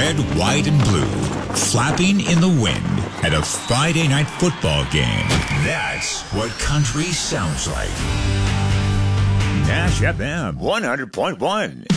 red, white, and blue, flapping in the wind at a Friday night football game. That's what country sounds like. Nash FM 100.1.